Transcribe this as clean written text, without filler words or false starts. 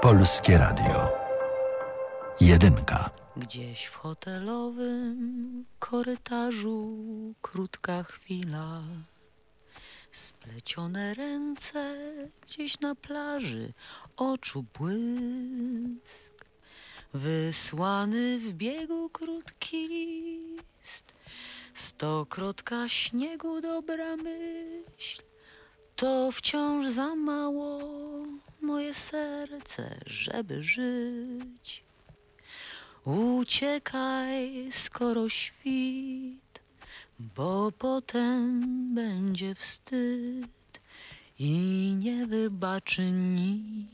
Polskie Radio. Jedynka. Gdzieś w hotelowym korytarzu krótka chwila. Splecione ręce gdzieś na plaży, oczu błysk. Wysłany w biegu krótki list. Stokrotka śniegu, dobra myśl. To wciąż za mało, moje serce, żeby żyć. Uciekaj, skoro świt, bo potem będzie wstyd i nie wybaczy nikt.